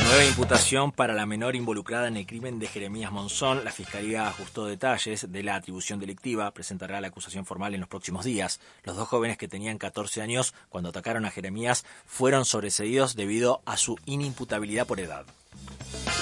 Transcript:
Nueva imputación para la menor involucrada en el crimen de Jeremías Monzón. La Fiscalía ajustó detalles de la atribución delictiva. Presentará la acusación formal en los próximos días. Los dos jóvenes que tenían 14 años cuando atacaron a Jeremías fueron sobreseídos debido a su inimputabilidad por edad.